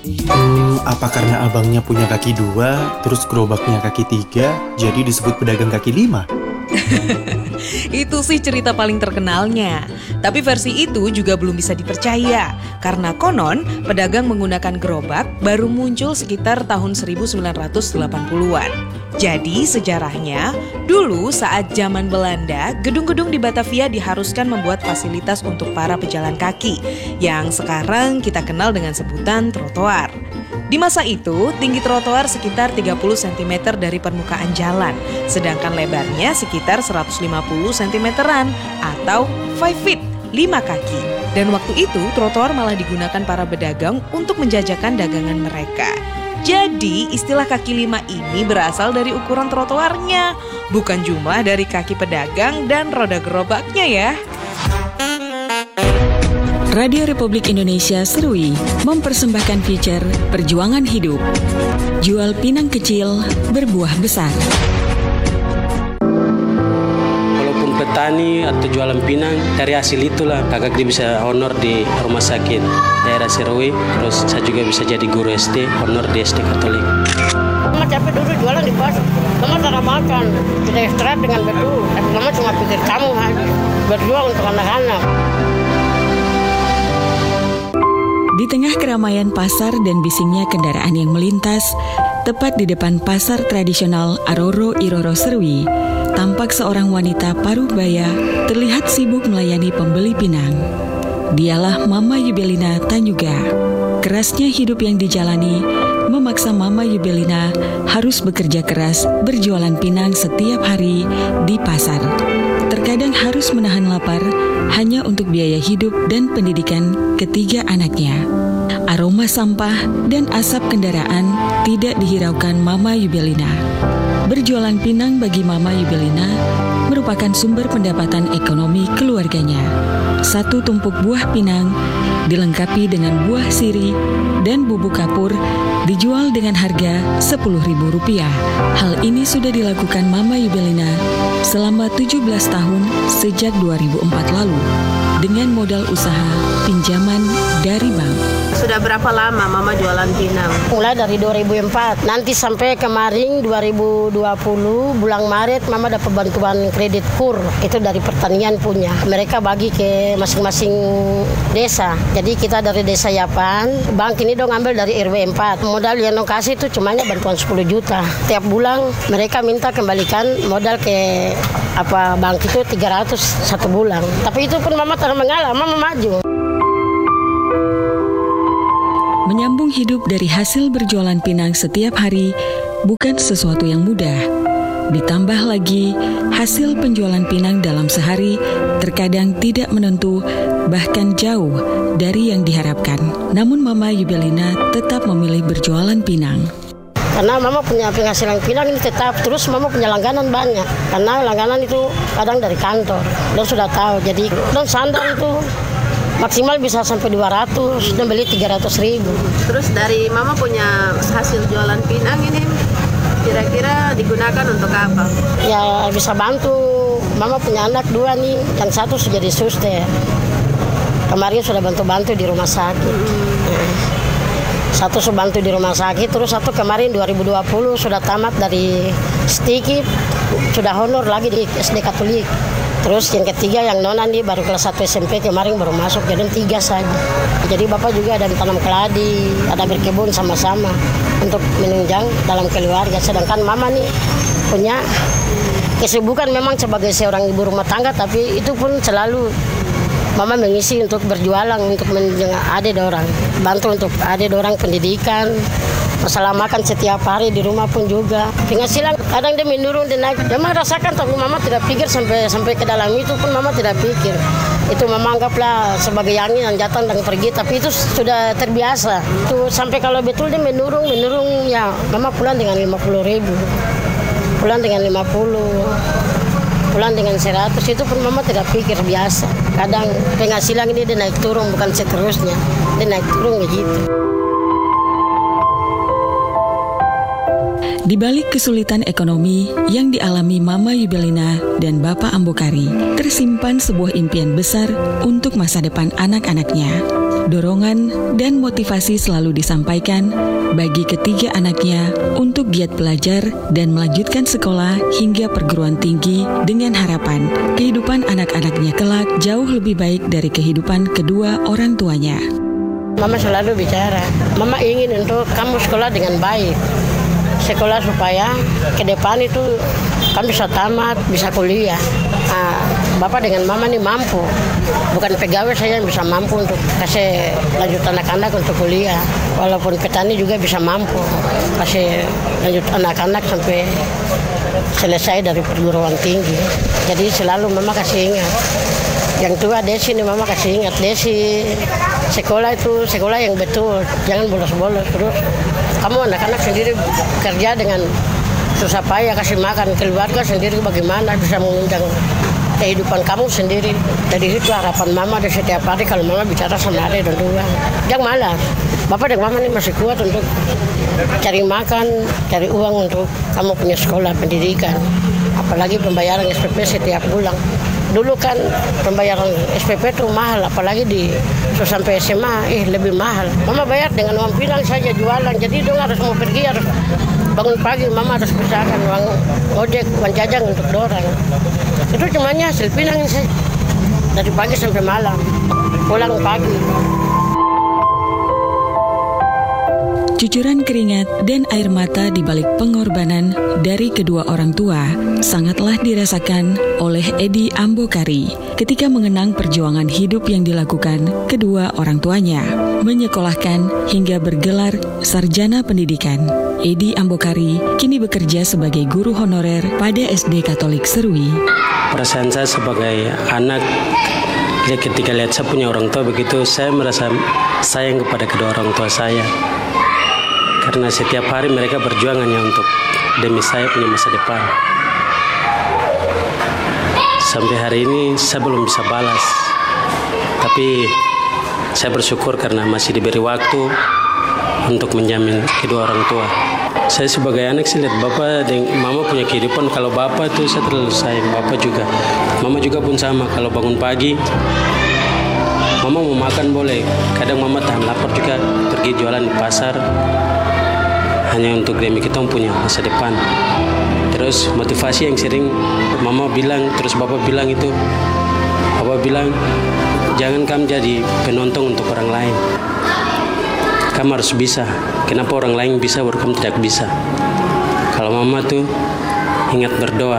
Apa karena abangnya punya kaki 2, terus gerobaknya kaki 3, jadi disebut pedagang kaki 5? Itu sih cerita paling terkenalnya. Tapi versi itu juga belum bisa dipercaya, karena konon pedagang menggunakan gerobak baru muncul sekitar tahun 1980-an. Jadi sejarahnya, dulu saat zaman Belanda, gedung-gedung di Batavia diharuskan membuat fasilitas untuk para pejalan kaki, yang sekarang kita kenal dengan sebutan trotoar. Di masa itu, tinggi trotoar sekitar 30 cm dari permukaan jalan, sedangkan lebarnya sekitar 150 cm-an atau 5 feet, 5 kaki. Dan waktu itu, trotoar malah digunakan para pedagang untuk menjajakan dagangan mereka. Jadi, istilah kaki 5 ini berasal dari ukuran trotoarnya, bukan jumlah dari kaki pedagang dan roda gerobaknya ya. Radio Republik Indonesia Serui mempersembahkan feature Perjuangan Hidup. Jual pinang kecil, berbuah besar. Walaupun petani atau jualan pinang, dari hasil itulah kakak dia bisa honor di rumah sakit daerah Serui. Terus saya juga bisa jadi guru SD, honor di SD Katolik. Mama capek dulu jualan di pasar. Mama tak makan, kita istirahat dengan betul. Tapi mama cuma pikir kamu berjuang untuk anak-anak. Di tengah keramaian pasar dan bisingnya kendaraan yang melintas, tepat di depan pasar tradisional Aroro Iroro Serui, tampak seorang wanita paruh baya terlihat sibuk melayani pembeli pinang. Dialah Mama Yubelina Tanyuga. Kerasnya hidup yang dijalani memaksa Mama Yubelina harus bekerja keras berjualan pinang setiap hari di pasar. Terkadang harus menahan lapar hanya untuk biaya hidup dan pendidikan ketiga anaknya. Aroma sampah dan asap kendaraan tidak dihiraukan Mama Yubelina. Berjualan pinang bagi Mama Yubelina merupakan sumber pendapatan ekonomi keluarganya. Satu tumpuk buah pinang dilengkapi dengan buah siri dan bubuk kapur dijual dengan harga Rp10.000. Hal ini sudah dilakukan Mama Yubelina selama 17 tahun sejak 2004 lalu dengan modal usaha pinjaman dari bank. Sudah berapa lama Mama jualan pinang? Mulai dari 2004, nanti sampai kemarin 2020 bulan Maret Mama dapat bantuan kredit KUR, itu dari pertanian punya. Mereka bagi ke masing-masing desa. Jadi kita dari desa Yapan, bank ini dong ambil dari RW 4. Modal yang dong kasih itu cumanya bantuan 10 juta. Tiap bulan mereka minta kembalikan modal ke bank itu 300 satu bulan. Tapi itu pun Mama tak mengalah, Mama maju. Menyambung hidup dari hasil berjualan pinang setiap hari bukan sesuatu yang mudah. Ditambah lagi, hasil penjualan pinang dalam sehari terkadang tidak menentu, bahkan jauh dari yang diharapkan. Namun Mama Yubelina tetap memilih berjualan pinang. Karena Mama punya penghasilan pinang ini tetap, terus Mama punya langganan banyak. Karena langganan itu kadang dari kantor, dan sudah tahu. Jadi dan sandal itu maksimal bisa sampai 200 dan beli 300.000. Terus dari Mama punya hasil jualan pinang ini kira-kira digunakan untuk apa? Ya bisa bantu. Mama punya anak 2 nih, yang satu sudah jadi suster. Kemarin sudah bantu-bantu di rumah sakit. Satu sudah bantu di rumah sakit, terus satu kemarin 2020 sudah tamat dari Stiki, sudah honor lagi di SD Katolik. Terus yang ketiga yang nona nih baru kelas 1 SMP kemarin baru masuk, jadi 3 saja. Jadi Bapak juga ada tanam keladi, ada berkebun sama-sama untuk menunjang dalam keluarga. Sedangkan Mama nih punya kesibukan memang sebagai seorang ibu rumah tangga, tapi itu pun selalu Mama mengisi untuk berjualan untuk menjaga adik orang, bantu untuk adik orang pendidikan. Masalah makan setiap hari di rumah pun juga. Penghasilan kadang dia menurun dan naik. Dia merasakan tapi Mama tidak pikir sampai ke dalam itu pun Mama tidak pikir. Itu Mama anggaplah sebagai angin yang datang dan pergi, tapi itu sudah terbiasa. Itu sampai kalau betul dia menurun ya Mama pulang dengan 50.000. Pulang dengan 50. Pulang dengan 100, itu pun Mama tidak pikir, biasa. Kadang penghasilan ini dia naik turun, bukan seterusnya. Dia naik turun gitu. Di balik kesulitan ekonomi yang dialami Mama Yubelina dan Bapak Ambokari, tersimpan sebuah impian besar untuk masa depan anak-anaknya. dorongan, dan motivasi selalu disampaikan bagi ketiga anaknya untuk giat belajar dan melanjutkan sekolah hingga perguruan tinggi dengan harapan kehidupan anak-anaknya kelak jauh lebih baik dari kehidupan kedua orang tuanya. Mama selalu bicara, Mama ingin untuk kamu sekolah dengan baik. Sekolah supaya ke depan itu kamu bisa tamat, bisa kuliah. Bapak dengan Mama nih mampu. Bukan pegawai saya yang bisa mampu untuk kasih lanjut anak-anak untuk kuliah. Walaupun petani juga bisa mampu kasih lanjut anak-anak sampai selesai dari perguruan tinggi. Jadi selalu Mama kasih ingat. Yang tua Desi nih Mama kasih ingat, Desi sekolah itu sekolah yang betul, jangan bolos-bolos. Terus kamu anak-anak sendiri kerja dengan susah payah kasih makan, keluarga sendiri bagaimana bisa mengundang kehidupan kamu sendiri. Dari itu harapan Mama di setiap hari kalau Mama bicara sama adik dan tua. Jangan malas. Bapak dan Mama ini masih kuat untuk cari makan, cari uang untuk kamu punya sekolah pendidikan. Apalagi pembayaran SPP setiap bulan. Dulu kan pembayaran SPP itu mahal, apalagi sampai SMA lebih mahal. Mama bayar dengan uang pinang saja jualan, jadi dong harus mau pergi, harus bangun pagi, Mama harus pisahkan uang ojek, uang jajan untuk dorang. Itu cumanya hasil pinang saja, dari pagi sampai malam, pulang pagi. Cucuran keringat dan air mata di balik pengorbanan dari kedua orang tua sangatlah dirasakan oleh Edi Ambokari ketika mengenang perjuangan hidup yang dilakukan kedua orang tuanya, menyekolahkan hingga bergelar sarjana pendidikan. Edi Ambokari kini bekerja sebagai guru honorer pada SD Katolik Serwi. Perasaan saya sebagai anak, ketika lihat saya punya orang tua begitu, saya merasa sayang kepada kedua orang tua saya. Karena setiap hari mereka berjuang hanya untuk demi saya punya masa depan. Sampai hari ini saya belum bisa balas. Tapi saya bersyukur karena masih diberi waktu untuk menjamin kedua orang tua. Saya sebagai anak sih lihat Bapak dan Mama punya kehidupan. Kalau Bapak tuh saya terlalu sayang, Bapak juga. Mama juga pun sama, kalau bangun pagi Mama mau makan boleh. Kadang Mama tahan lapar juga pergi jualan di pasar. Hanya untuk demi kita punya masa depan. Terus motivasi yang sering Mama bilang, terus Bapak bilang itu, Bapak bilang, jangan kamu jadi penonton untuk orang lain. Kamu harus bisa. Kenapa orang lain bisa baru kamu tidak bisa? Kalau Mama tuh ingat berdoa.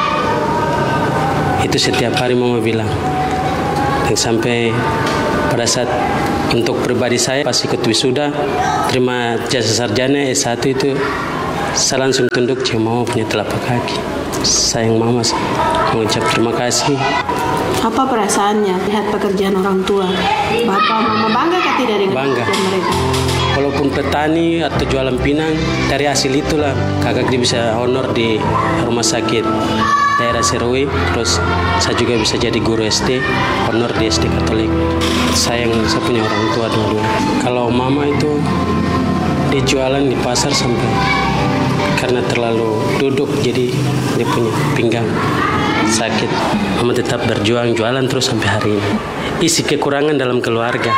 Itu setiap hari Mama bilang. Dan sampai pada saat untuk pribadi saya pas ikut wisuda terima jasa sarjana S1 itu saya langsung tunduk cium Mama punya telapak kaki. Sayang Mama, mengucap terima kasih. Apa perasaannya lihat pekerjaan orang tua? Bapak Mama bangga kan tidak dengan pekerjaan mereka? Walaupun petani atau jualan pinang, dari hasil itulah kakak dia bisa honor di rumah sakit daerah Serwi. Terus saya juga bisa jadi guru SD, honor di SD Katolik. Sayang saya punya orang tua dulu. Kalau Mama itu dia jualan di pasar sampai karena terlalu duduk jadi dia punya pinggang sakit. Mama tetap berjuang jualan terus sampai hari ini. Isi kekurangan dalam keluarga,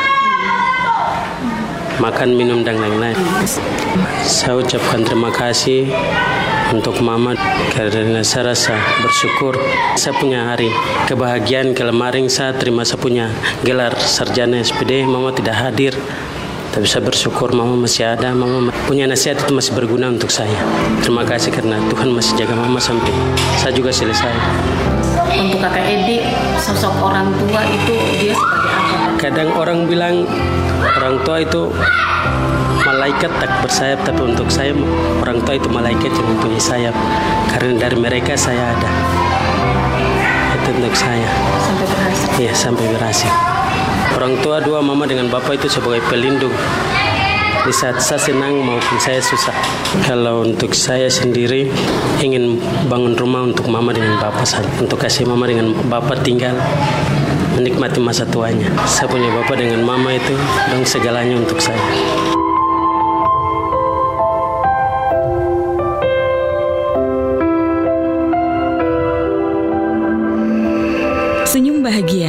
makan, minum, dan lain-lain. Saya ucapkan terima kasih untuk Mama karena saya rasa bersyukur. Saya punya hari kebahagiaan kemarin saya terima saya punya gelar sarjana SPD. Mama tidak hadir, tapi saya bersyukur Mama masih ada. Mama punya nasihat itu masih berguna untuk saya. Terima kasih karena Tuhan masih jaga Mama sampai saya juga selesai. Untuk kakak Edi, sosok orang tua itu dia sebagai apa? Kadang orang bilang orang tua itu malaikat tak bersayap, tapi untuk saya orang tua itu malaikat yang mempunyai sayap. Karena dari mereka saya ada. Itu untuk saya. Sampai berhasil. Iya, sampai berhasil. Orang tua dua, Mama dengan Bapak itu sebagai pelindung di saat saya senang maupun saya susah. Kalau untuk saya sendiri ingin bangun rumah untuk Mama dengan Bapak saja, untuk kasih Mama dengan Bapak tinggal menikmati masa tuanya. Saya punya Bapak dengan Mama itu dong segalanya untuk saya. Senyum bahagia terpancar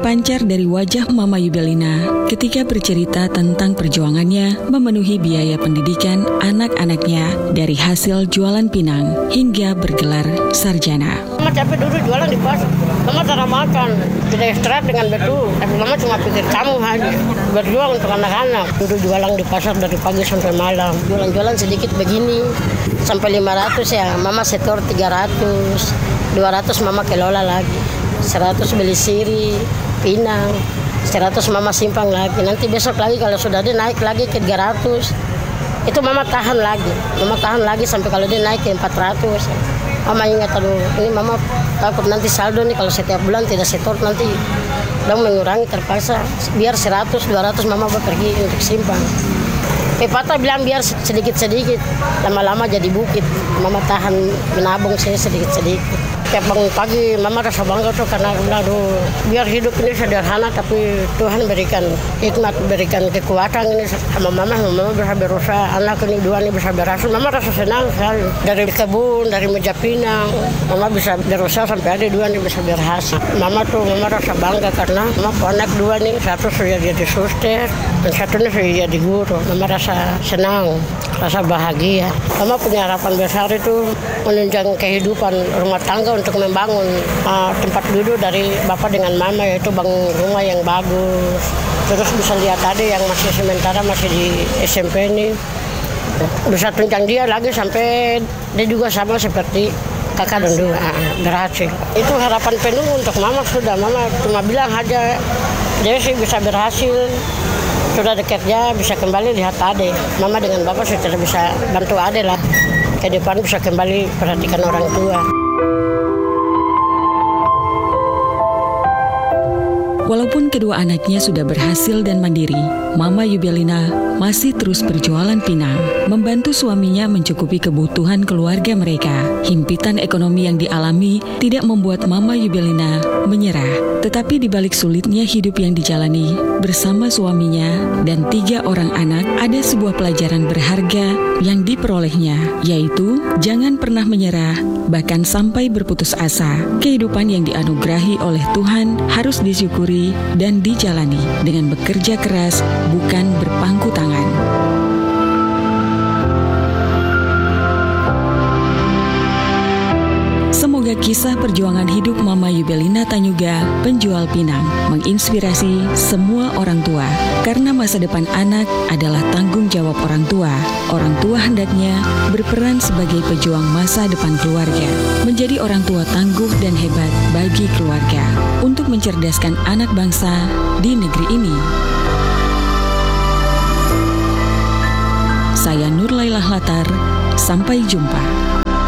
terpancar dari wajah Mama Yubelina ketika bercerita tentang perjuangannya memenuhi biaya pendidikan anak-anaknya dari hasil jualan pinang hingga bergelar sarjana. Mama capek dulu jualan di pasar. Mama cara makan, tidak istirahat dengan betul. Tapi mama cuma pikir kamu aja. Berjuang untuk anak-anak. Dulu jualan di pasar dari pagi sampai malam. Jualan-jualan sedikit begini. Sampai 500 ya, mama setor 300. 200 mama kelola lagi. 100 beli siri, pinang. 100 mama simpang lagi. Nanti besok lagi kalau sudah dia naik lagi ke 300. Itu mama tahan lagi. Mama tahan lagi sampai kalau dia naik ke 400. Mama ingat, aduh, ini mama takut nanti saldo nih kalau setiap bulan tidak setor nanti dong mengurangi terpaksa. Biar 100, 200 mama pergi untuk simpang. Pepatah bilang biar sedikit-sedikit, lama-lama jadi bukit. Mama tahan menabung saya sedikit-sedikit. Tiap bangun pagi mama rasa bangga tuh karena aduh, biar hidup ini sederhana tapi Tuhan berikan hikmat, berikan kekuatan ini sama mama bisa berusaha, anak ini dua ini bisa berhasil. Mama rasa senang sekali. Dari kebun, dari meja pinang, mama bisa berusaha sampai ada dua ini bisa berhasil. Mama rasa bangga karena mama anak dua nih, satu sudah jadi suster dan satu ini sudah jadi guru. Mama rasa senang, rasa bahagia. Mama punya harapan besar itu menunjang kehidupan rumah tangga untuk membangun tempat duduk dari bapak dengan mama, yaitu bangun rumah yang bagus. Terus bisa lihat adik yang masih sementara masih di SMP ini, bisa tunjang dia lagi sampai dia juga sama seperti kakak dan dua berhasil. Itu harapan penuh untuk mama sudah. Mama cuma bilang aja dia sih bisa berhasil, sudah dekatnya bisa kembali lihat adik. Mama dengan bapak sudah bisa bantu adik lah. Ke depan bisa kembali perhatikan orang tua. Walaupun kedua anaknya sudah berhasil dan mandiri, Mama Yubelina masih terus berjualan pinang, membantu suaminya mencukupi kebutuhan keluarga mereka. Himpitan ekonomi yang dialami tidak membuat Mama Yubelina menyerah. Tetapi di balik sulitnya hidup yang dijalani bersama suaminya dan 3 orang anak, ada sebuah pelajaran berharga yang diperolehnya, yaitu jangan pernah menyerah, bahkan sampai berputus asa. Kehidupan yang dianugerahi oleh Tuhan harus disyukuri dan dijalani dengan bekerja keras, bukan berpangku tangan. Semoga kisah perjuangan hidup Mama Yubelina Tanyuga, penjual pinang, menginspirasi semua orang tua. Karena masa depan anak adalah tanggung jawab orang tua. Orang tua hendaknya berperan sebagai pejuang masa depan keluarga, menjadi orang tua tangguh dan hebat bagi keluarga untuk mencerdaskan anak bangsa di negeri ini. Saya Nur Lailah Latar, sampai jumpa.